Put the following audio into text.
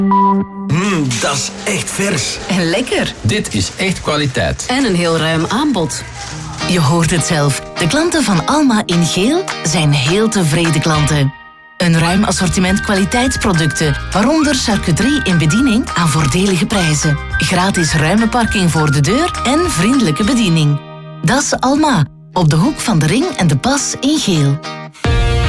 Dat is echt vers. En lekker. Dit is echt kwaliteit. En een heel ruim aanbod. Je hoort het zelf. De klanten van Alma in geel zijn heel tevreden klanten. Een ruim assortiment kwaliteitsproducten, waaronder charcuterie in bediening aan voordelige prijzen. Gratis ruime parking voor de deur en vriendelijke bediening. Dat is Alma, op de hoek van de Ring en de Pas in geel.